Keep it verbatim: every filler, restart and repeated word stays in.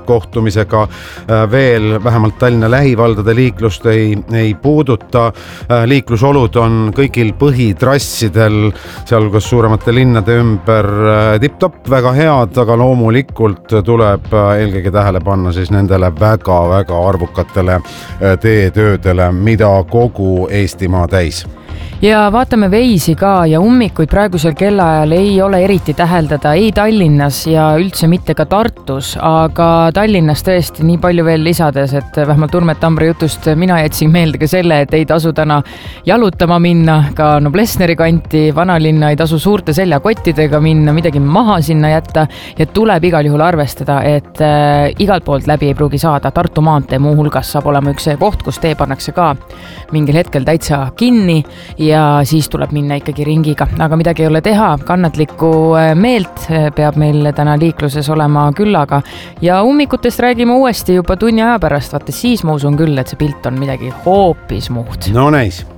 tippkohtumisega veel vähemalt Tallinna lähivaldade liiklust ei, ei puuduta. Liiklusolud on kõigil põhitrassidel, sealhulgas suuremate linnade ümber tipp-topp, väga head, aga loomulikult tuleb eelkõige tähele panna siis nendele väga-väga arvukatele teetöödele, mida kogu Eestimaa täis. Ja vaatame veisi ka ja ummikuid praegusel kellaajal ei ole eriti täheldada ei Tallinnas ja üldse mitte ka Tartus, aga Tallinnas tõesti nii palju veel lisades, et vähemalt Urmet Tambre jutust mina jätsin meelde ka selle, et ei tasu täna jalutama minna, ka Noblessneri kanti, vanalinna ei tasu suurte seljakottidega minna, midagi maha sinna jätta ja tuleb igal juhul arvestada, et äh, igalt poolt läbi ei pruugi saada. Tartu maantee muu hulgas saab olema üks koht, kus tee pannakse ka mingil hetkel täitsa kinni ja siis tuleb minna ikkagi ringiga, aga midagi ei ole teha, kannatlikku meelt peab meil täna liikluses olema küllaga ja ummikutest räägime uuesti juba tunni aja pärast, vaata siis ma usun küll, et see pilt on midagi hoopis muud. No näis.